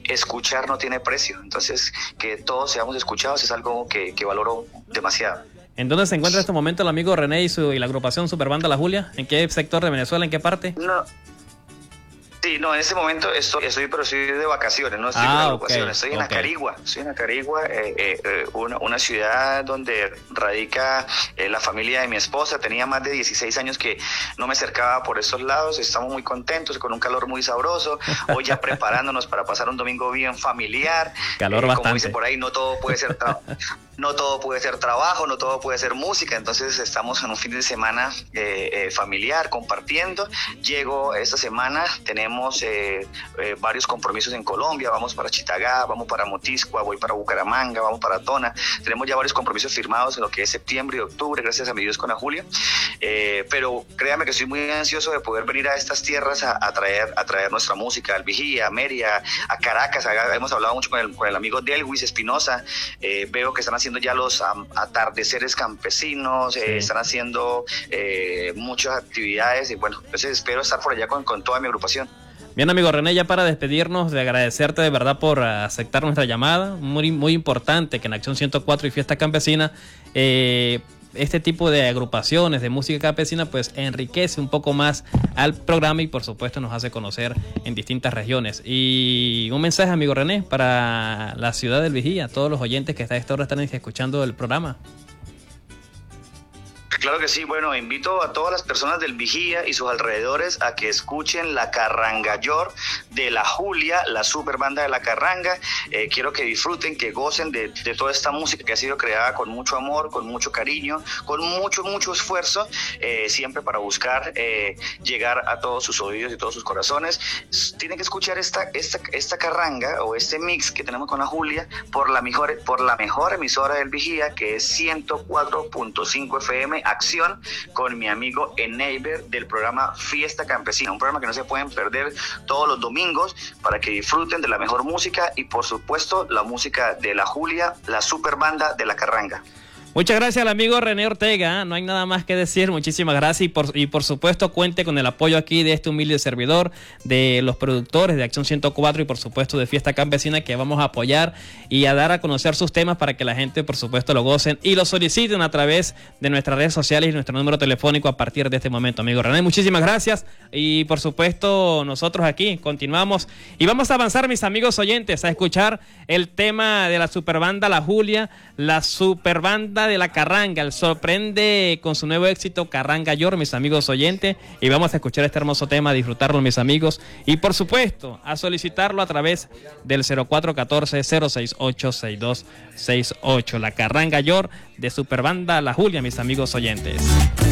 escuchar no tiene precio. Entonces, que todos seamos escuchados es algo que valoro demasiado. ¿En dónde se encuentra en este momento el amigo René y la agrupación Superbanda La Julia? ¿En qué sector de Venezuela? ¿En qué parte? No. Sí, no, en ese momento estoy de vacaciones, no estoy con la agrupación, estoy en Acarigua, una ciudad donde radica la familia de mi esposa. Tenía más de 16 años que no me acercaba por estos lados, estamos muy contentos, con un calor muy sabroso, hoy ya preparándonos para pasar un domingo bien familiar. Calor bastante. Como dice por ahí, no todo puede ser no todo puede ser trabajo, no todo puede ser música, entonces estamos en un fin de semana familiar, compartiendo. Llego esta semana, tenemos varios compromisos en Colombia, vamos para Chitagá, vamos para Motiscua, voy para Bucaramanga, vamos para Tona, tenemos ya varios compromisos firmados en lo que es septiembre y octubre, gracias a mi Dios con la Julia, pero créame que estoy muy ansioso de poder venir a estas tierras a traer nuestra música, al Vigía, a Mérida, a Caracas. Hemos hablado mucho con el amigo Delwis Espinosa, veo que están haciendo ya los atardeceres campesinos, están haciendo muchas actividades y bueno, entonces espero estar por allá con toda mi agrupación. Bien, amigo René, ya para despedirnos, de agradecerte de verdad por aceptar nuestra llamada, muy, muy importante que en Acción 104 y Fiesta Campesina este tipo de agrupaciones de música campesina pues enriquece un poco más al programa y por supuesto nos hace conocer en distintas regiones. Y un mensaje, amigo René, para la ciudad del Vigía, todos los oyentes que hasta esta hora están escuchando el programa. Claro que sí, bueno, invito a todas las personas del Vigía y sus alrededores a que escuchen La Carrangayor de La Julia, la Superbanda de La Carranga. Quiero que disfruten, que gocen de toda esta música que ha sido creada con mucho amor, con mucho cariño, con mucho esfuerzo, siempre para buscar llegar a todos sus oídos y todos sus corazones. Tienen que escuchar esta carranga o este mix que tenemos con La Julia por la mejor emisora del Vigía, que es 104.5 FM, Acción, con mi amigo Eneiber del programa Fiesta Campesina, un programa que no se pueden perder todos los domingos para que disfruten de la mejor música y por supuesto la música de La Julia, la Superbanda de La Carranga. Muchas gracias al amigo René Ortega, no hay nada más que decir, muchísimas gracias y por supuesto cuente con el apoyo aquí de este humilde servidor, de los productores de Acción 104 y por supuesto de Fiesta Campesina, que vamos a apoyar y a dar a conocer sus temas para que la gente por supuesto lo gocen y lo soliciten a través de nuestras redes sociales y nuestro número telefónico a partir de este momento. Amigo René, muchísimas gracias y por supuesto nosotros aquí continuamos y vamos a avanzar, mis amigos oyentes, a escuchar el tema de la Superbanda La Julia, la Superbanda de La Carranga, el sorprende con su nuevo éxito Carrangayor, mis amigos oyentes, y vamos a escuchar este hermoso tema, a disfrutarlo, mis amigos, y por supuesto a solicitarlo a través del 0414-068-6268, La Carrangayor de Superbanda La Julia, mis amigos oyentes.